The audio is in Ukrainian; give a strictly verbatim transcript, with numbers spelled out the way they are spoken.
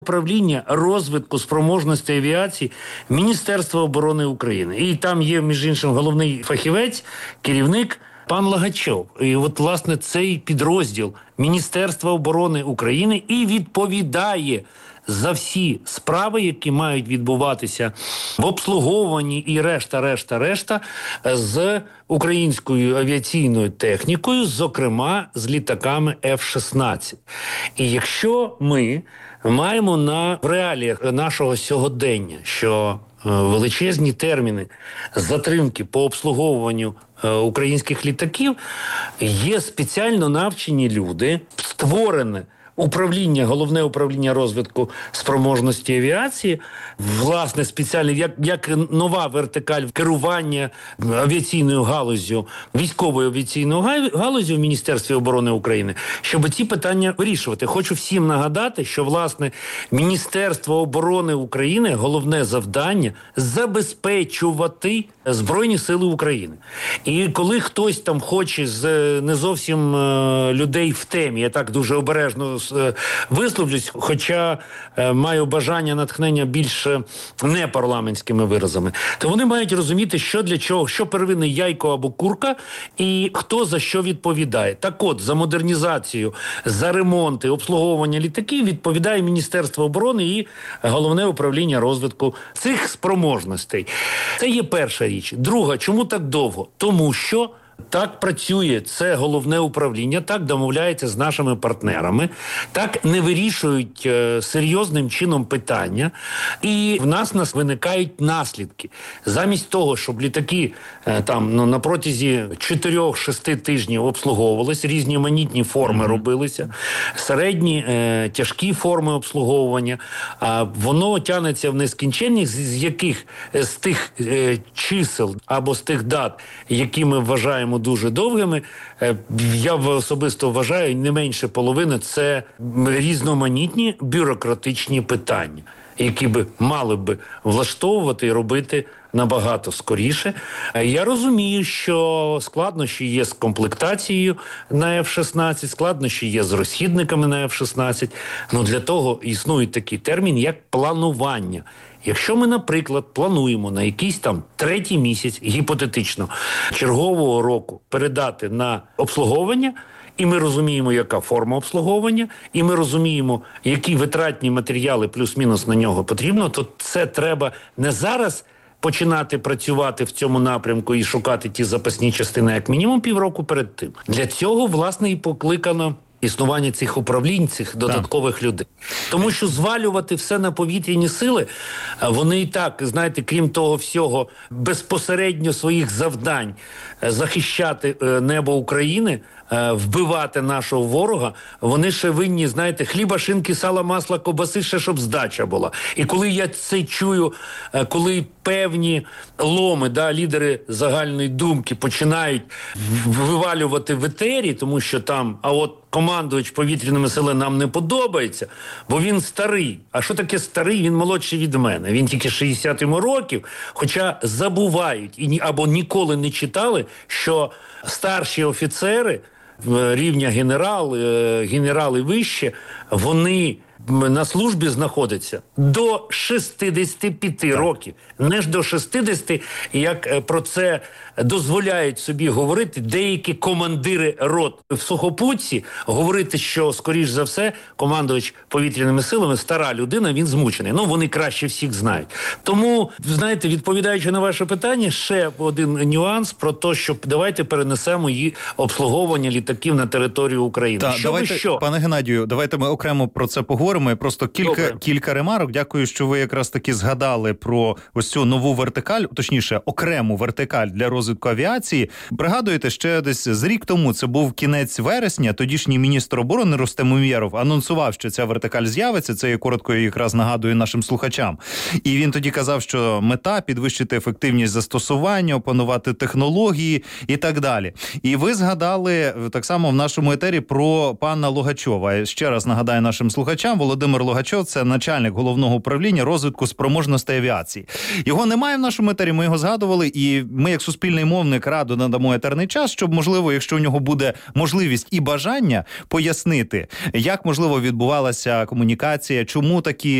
Управління розвитку спроможності авіації Міністерства оборони України. І там є, між іншим, головний фахівець, керівник пан Лагачов. І от, власне, цей підрозділ Міністерства оборони України і відповідає за всі справи, які мають відбуватися в обслуговуванні і решта, решта, решта з українською авіаційною технікою, зокрема з літаками еф шістнадцять. І якщо ми маємо на в реаліях нашого сьогодення, що величезні терміни затримки по обслуговуванню українських літаків, є спеціально навчені люди, створене управління, головне управління розвитку спроможності авіації, власне, спеціальне, як, як нова вертикаль керування авіаційною галуззю, військовою авіаційною галуззю в Міністерстві оборони України, щоб ці питання вирішувати. Хочу всім нагадати, що, власне, Міністерство оборони України, головне завдання – забезпечувати Збройні Сили України. І коли хтось там хоче з не зовсім е, людей в темі, я так дуже обережно висловлюсь, хоча е, маю бажання натхнення більш непарламентськими виразами, то вони мають розуміти, що для чого, що первинне яйко або курка, і хто за що відповідає. Так от, за модернізацію, за ремонти, обслуговування літаків відповідає Міністерство оборони і Головне управління розвитку цих спроможностей. Це є перша річ. Друга, чому так довго? Тому що так працює це головне управління, так домовляється з нашими партнерами, так не вирішують е, серйозним чином питання, і в нас, нас виникають наслідки. Замість того, щоб літаки е, там ну, на протязі чотирьох-шести тижнів обслуговувалися, різні манітні форми mm-hmm. робилися, середні, е, тяжкі форми обслуговування, а воно тягнеться в нескінченність, з яких з тих е, чисел або з тих дат, які ми вважаємо дуже довгими, я особисто вважаю, не менше половини – це різноманітні бюрократичні питання, які би мали б влаштовувати і робити набагато скоріше. Я розумію, що складнощі є з комплектацією на еф шістнадцять, складнощі є з розхідниками на еф шістнадцять. Ну, для того існує такий термін, як планування. Якщо ми, наприклад, плануємо на якийсь там третій місяць, гіпотетично, чергового року передати на обслуговування, і ми розуміємо, яка форма обслуговування, і ми розуміємо, які витратні матеріали плюс-мінус на нього потрібно, то це треба не зараз починати працювати в цьому напрямку і шукати ті запасні частини, як мінімум півроку перед тим. Для цього, власне, і покликано існування цих управлінь, цих додаткових так. людей. Тому що звалювати все на повітряні сили, вони і так, знаєте, крім того всього, безпосередньо своїх завдань захищати небо України, вбивати нашого ворога, вони ще винні, знаєте, хліба, шинки, сала, масла, ковбаси, ще щоб здача була. І коли я це чую, коли певні ломи, да, лідери загальної думки починають вивалювати в етері, тому що там, а от командувач повітряними силами нам не подобається, бо він старий. А що таке старий? Він молодший від мене. Він тільки шістдесят йому років, хоча забувають і або ніколи не читали, що старші офіцери рівня генерал, генерали вище, вони на службі знаходяться до шістдесят п'ять років. Не ж до шістдесят, як про це дозволяють собі говорити деякі командири рот в сухопутці, говорити, що, скоріш за все, командувач повітряними силами, стара людина, він змучений. Ну, вони краще всіх знають. Тому, знаєте, відповідаючи на ваше питання, ще один нюанс про те, що давайте перенесемо її обслуговування літаків на територію України. Та, що давайте, ви що? Пане Геннадію, давайте ми окремо про це поговоримо. Просто кілька, кілька ремарок. Дякую, що ви якраз таки згадали про ось цю нову вертикаль, точніше, окрему вертикаль для розвитку авіації. Пригадуєте, ще десь з рік тому, це був кінець вересня, тодішній міністр оборони Рустем Умєров анонсував, що ця вертикаль з'явиться. Це я коротко якраз нагадую нашим слухачам. І він тоді казав, що мета – підвищити ефективність застосування, опанувати технології і так далі. І ви згадали так само в нашому етері про пана Логачова. Ще раз нагадаю нашим слухачам, Володимир Логачов – це начальник головного управління розвитку спроможностей авіації. Його немає в нашому етері, ми його згадували, і ми, як суспільний мовник, радо надамо етерний час, щоб, можливо, якщо у нього буде можливість і бажання, пояснити, як, можливо, відбувалася комунікація, чому такі